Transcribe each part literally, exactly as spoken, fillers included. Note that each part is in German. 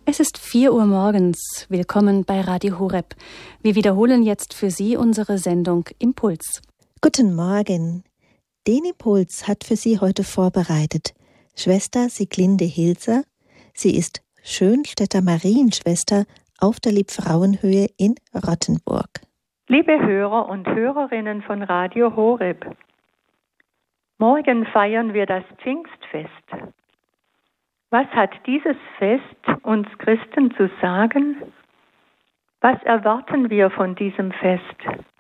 Es ist vier Uhr morgens. Willkommen bei Radio Horeb. Wir wiederholen jetzt für Sie unsere Sendung Impuls. Guten Morgen. Den Impuls hat für Sie heute vorbereitet Schwester Sieglinde Hilser. Sie ist Schönstädter Marienschwester auf der Liebfrauenhöhe in Rottenburg. Liebe Hörer und Hörerinnen von Radio Horeb, morgen feiern wir das Pfingstfest. Was hat dieses Fest uns Christen zu sagen? Was erwarten wir von diesem Fest?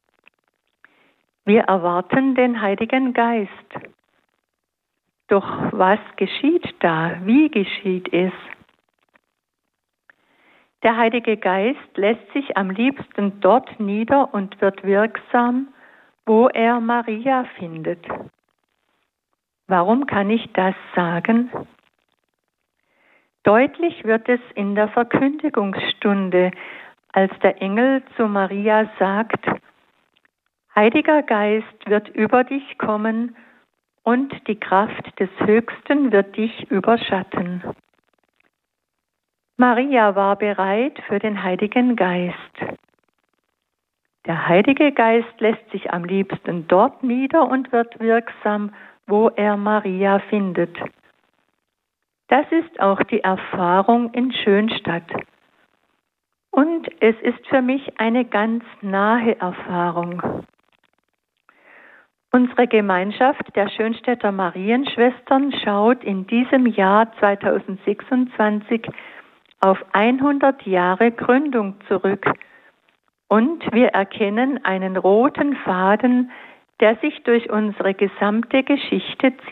Wir erwarten den Heiligen Geist. Doch was geschieht da? Wie geschieht es? Der Heilige Geist lässt sich am liebsten dort nieder und wird wirksam, wo er Maria findet. Warum kann ich das sagen? Deutlich wird es in der Verkündigungsstunde, als der Engel zu Maria sagt: Heiliger Geist wird über dich kommen und die Kraft des Höchsten wird dich überschatten. Maria war bereit für den Heiligen Geist. Der Heilige Geist lässt sich am liebsten dort nieder und wird wirksam, wo er Maria findet. Das ist auch die Erfahrung in Schönstadt. Und es ist für mich eine ganz nahe Erfahrung. Unsere Gemeinschaft der Schönstädter Marienschwestern schaut in diesem Jahr zweitausendsechsundzwanzig auf hundert Jahre Gründung zurück. Und wir erkennen einen roten Faden, der sich durch unsere gesamte Geschichte zieht.